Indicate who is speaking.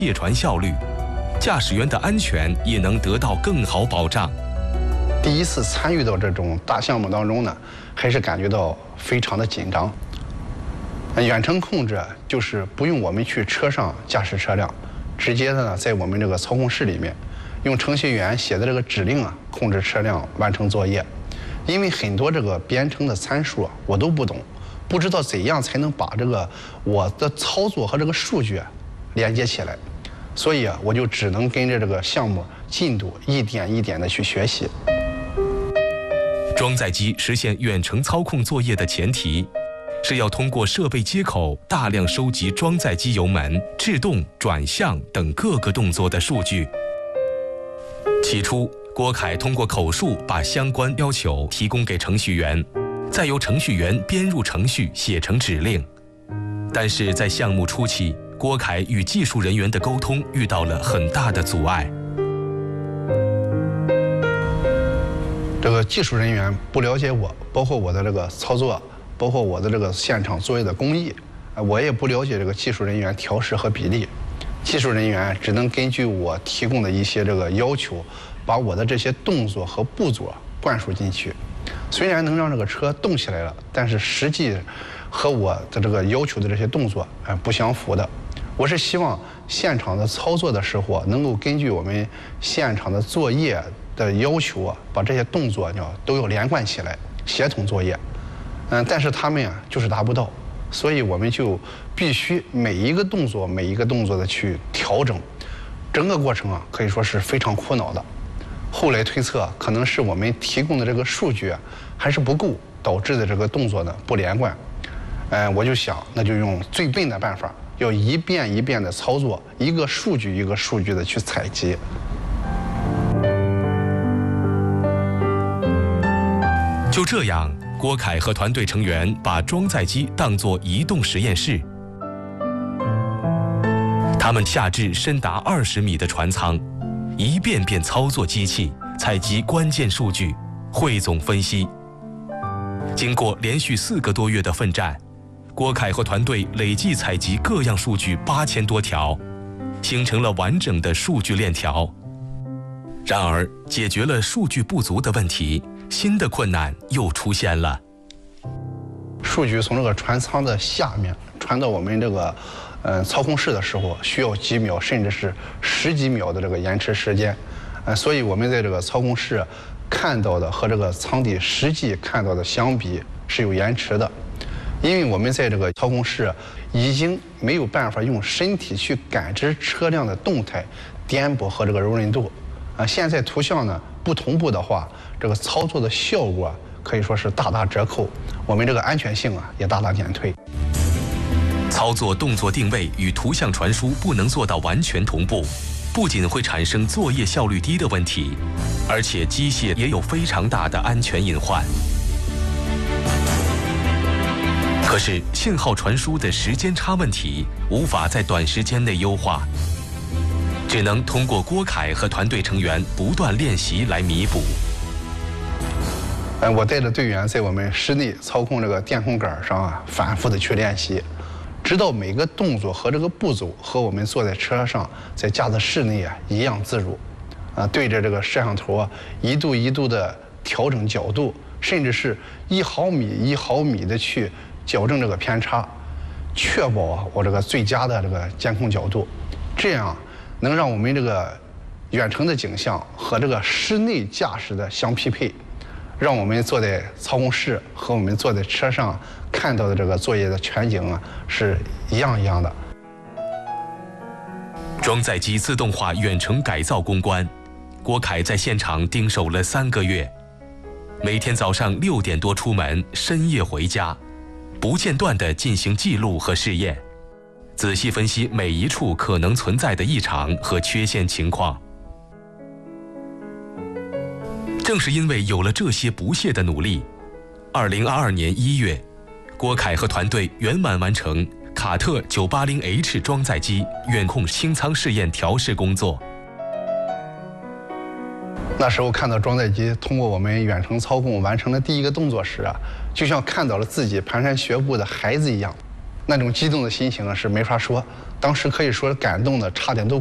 Speaker 1: 叶传效率，驾驶员的安全也能得到更好保障。
Speaker 2: 第一次参与到这种大项目当中呢，还是感觉到非常的紧张。远程控制就是不用我们去车上驾驶车辆，直接的呢在我们这个操控室里面，用程序员写的这个指令控制车辆完成作业。因为很多这个编程的参数我都不懂，不知道怎样才能把这个我的操作和这个数据连接起来，所以我就只能跟着这个项目进度一点一点的去学习。
Speaker 1: 装载机实现远程操控作业的前提，是要通过设备接口大量收集装载机油门、制动、转向等各个动作的数据。起初，郭凯通过口述把相关要求提供给程序员，再由程序员编入程序写成指令。但是在项目初期，郭凯与技术人员的沟通遇到了很大的阻碍。
Speaker 2: 这个技术人员不了解我，包括我的这个操作，包括我的这个现场作业的工艺，我也不了解这个技术人员调试和比例。技术人员只能根据我提供的一些这个要求，把我的这些动作和步骤灌输进去。虽然能让这个车动起来了，但是实际和我的这个要求的这些动作不相符的。我是希望现场的操作的时候，能够根据我们现场的作业的要求把这些动作都要连贯起来，协同作业。但是他们就是达不到，所以我们就必须每一个动作的去调整，整个过程可以说是非常苦恼的。后来推测，可能是我们提供的这个数据还是不够，导致的这个动作呢不连贯。我就想，那就用最笨的办法，要一遍一遍的操作，一个数据一个数据的去采集。
Speaker 1: 就这样，郭凯和团队成员把装载机当作移动实验室。他们下至深达20米的船舱，一遍遍操作机器，采集关键数据，汇总分析。经过连续4个多月的奋战，郭凯和团队累计采集各样数据8000多条，形成了完整的数据链条。然而，解决了数据不足的问题，新的困难又出现了。
Speaker 2: 数据从这个船舱的下面传到我们这个操控室的时候，需要几秒甚至是10几秒的这个延迟时间。所以我们在这个操控室看到的和这个舱底实际看到的相比是有延迟的，因为我们在这个操控室已经没有办法用身体去感知车辆的动态、颠簸和这个柔韧度。现在图像呢不同步的话，这个操作的效果可以说是大打折扣，我们这个安全性也大大减退。
Speaker 1: 操作动作定位与图像传输不能做到完全同步，不仅会产生作业效率低的问题，而且机械也有非常大的安全隐患。可是信号传输的时间差问题无法在短时间内优化，只能通过郭凯和团队成员不断练习来弥补。
Speaker 2: 我带着队员在我们室内操控这个电控杆上反复的去练习，直到每个动作和这个步骤和我们坐在车上在驾驶室内一样自如。对着这个摄像头一度一度的调整角度，甚至是1毫米1毫米的去矫正这个偏差，确保我这个最佳的这个监控角度，这样能让我们这个远程的景象和这个室内驾驶的相匹配，让我们坐在操控室和我们坐在车上看到的这个作业的全景是一样一样的。
Speaker 1: 装载机自动化远程改造攻关，郭凯在现场盯守了3个月，每天早上6点多出门，深夜回家，不间断地进行记录和试验，仔细分析每一处可能存在的异常和缺陷情况。正是因为有了这些不懈的努力，2022年1月，郭凯和团队圆满完成卡特 980H 装载机远控清仓试验调试工作。
Speaker 2: 那时候看到装载机通过我们远程操控完成的第一个动作时就像看到了自己蹒跚学步的孩子一样， 那种激动的心情啊是没法说，当时可以说感动的差点都